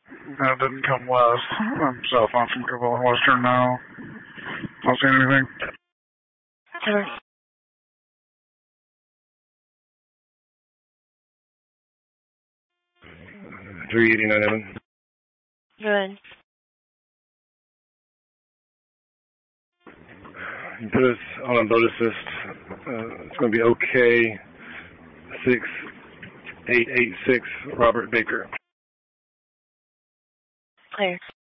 That didn't come west. I'm south on from Cobble and Western now. Not seeing anything. Over. 389 Evan. Good. You put us on a boat assist. It's going to be OK 6886 Robert Baker. Clear.